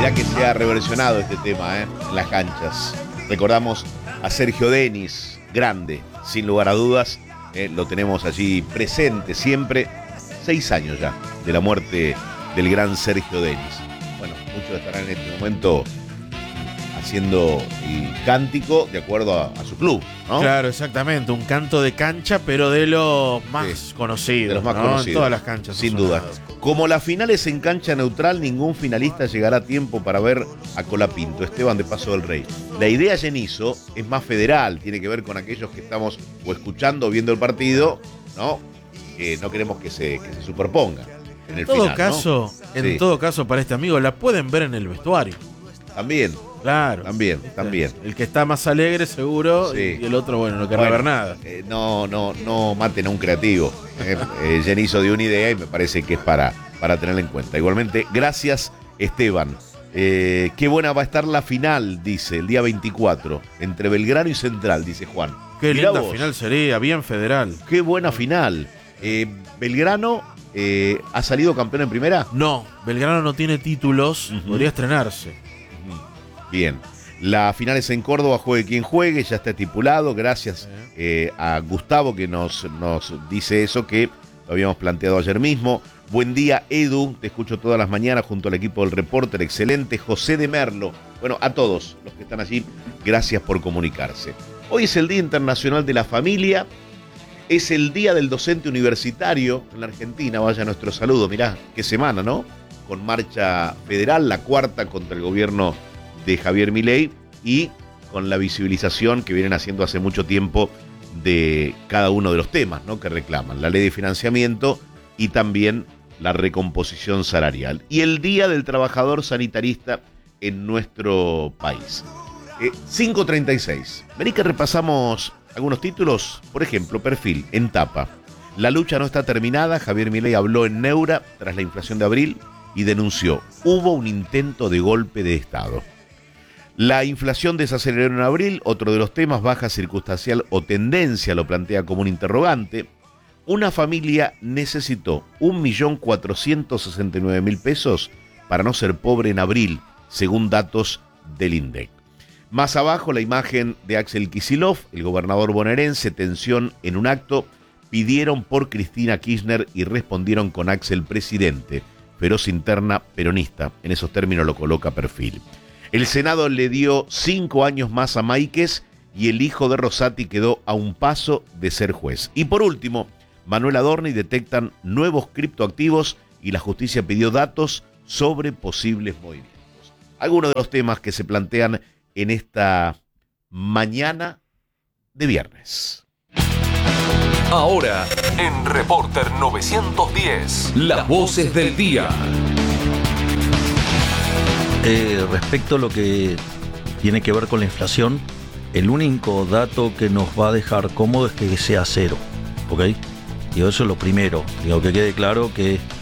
Mirá que se ha reversionado este tema, en las canchas. Recordamos a Sergio Denis, grande, sin lugar a dudas. Lo tenemos allí presente siempre. 6 años ya de la muerte del gran Sergio Denis. Bueno, muchos estarán en este momento haciendo el cántico de acuerdo a su club, ¿no? Claro, exactamente, un canto de cancha, pero de los más conocidos, de los más conocidos, en todas las canchas. Sin duda. Como la final es en cancha neutral, ningún finalista llegará a tiempo para ver a Colapinto, Esteban de Paso del Rey. La idea, Genizo, es más federal, tiene que ver con aquellos que estamos o escuchando o viendo el partido, ¿no? Que no queremos que se superponga en el final, ¿no? En todo caso, para este amigo, la pueden ver en el vestuario. También. Claro. También. El que está más alegre, seguro, Sí. Y el otro, bueno, no querrá ver nada. No maten a un creativo. Genizo dio una idea y me parece que es para tenerla en cuenta. Igualmente, gracias, Esteban. Qué buena va a estar la final, dice, el día 24, entre Belgrano y Central, dice Juan. Qué Mirá linda vos. final sería, bien federal. Qué buena final. Belgrano ha salido campeón en primera. No, Belgrano no tiene títulos, podría estrenarse. Bien. La final es en Córdoba, juegue quien juegue, ya está estipulado. Gracias a Gustavo que nos dice eso, que lo habíamos planteado ayer mismo. Buen día, Edu, te escucho todas las mañanas junto al equipo del Reporter, excelente. José de Merlo. Bueno, a todos los que están allí, gracias por comunicarse. Hoy es el Día Internacional de la Familia, es el Día del Docente Universitario en la Argentina. Vaya nuestro saludo, mirá, qué semana, ¿no? Con marcha federal, la cuarta contra el gobierno de Javier Milei y con la visibilización que vienen haciendo hace mucho tiempo de cada uno de los temas, ¿no?, que reclaman, la ley de financiamiento y también la recomposición salarial. Y el Día del Trabajador Sanitarista en nuestro país. 5:36. Vení que repasamos algunos títulos. Por ejemplo, Perfil, en tapa. La lucha no está terminada. Javier Milei habló en Neura tras la inflación de abril y denunció: hubo un intento de golpe de Estado. La inflación desaceleró en abril, otro de los temas, baja circunstancial o tendencia, lo plantea como un interrogante. Una familia necesitó 1.469.000 pesos para no ser pobre en abril, según datos del INDEC. Más abajo, la imagen de Axel Kicillof, el gobernador bonaerense, tensión en un acto, pidieron por Cristina Kirchner y respondieron con Axel presidente, feroz interna peronista, en esos términos lo coloca Perfil. El Senado le dio 5 años más a Máiquez y el hijo de Rosati quedó a un paso de ser juez. Y por último, Manuel Adorni detectan nuevos criptoactivos y la justicia pidió datos sobre posibles movimientos. Algunos de los temas que se plantean en esta mañana de viernes. Ahora, en Reporter 910, las voces del día. Respecto a lo que tiene que ver con la inflación, el único dato que nos va a dejar cómodo es que sea cero, ¿ok? Y eso es lo primero. Digo, que quede claro que